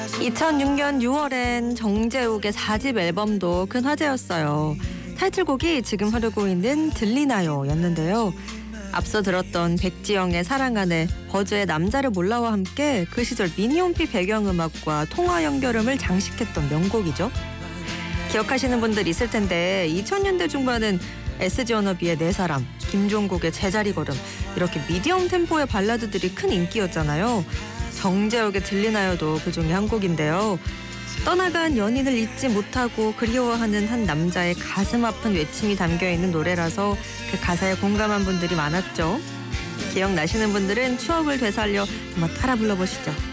2006년 6월엔 정재욱의 4집 앨범도 큰 화제였어요. 타이틀곡이 지금 흐르고 있는 들리나요 였는데요. 앞서 들었던 백지영의 사랑하네, 버즈의 남자를 몰라와 함께 그 시절 미니홈피 배경음악과 통화 연결음을 장식했던 명곡이죠. 기억하시는 분들 있을 텐데 2000년대 중반은 SG 워너비의 내 사람, 김종국의 제자리 걸음, 이렇게 미디엄 템포의 발라드들이 큰 인기였잖아요. 정재욱의 들리나요도 그중에 한 곡인데요. 떠나간 연인을 잊지 못하고 그리워하는 한 남자의 가슴 아픈 외침이 담겨있는 노래라서 그 가사에 공감한 분들이 많았죠. 기억나시는 분들은 추억을 되살려 한번 따라 불러보시죠.